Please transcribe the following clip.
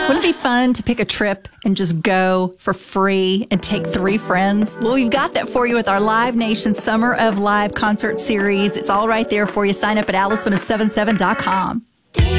Wouldn't it be fun to pick a trip and just go for free and take 3 friends? Well, we've got that for you with our Live Nation Summer of Live concert series. It's all right there for you. Sign up at alice1077.com.